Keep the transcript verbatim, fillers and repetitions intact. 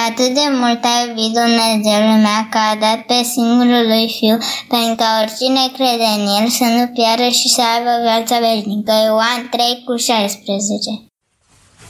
Atât de mult a iubit Dumnezeu lumea că a dat pe singurul lui Fiu, pentru ca oricine crede în El să nu piară și să aibă viața veșnică. Ioan trei cu șaisprezece.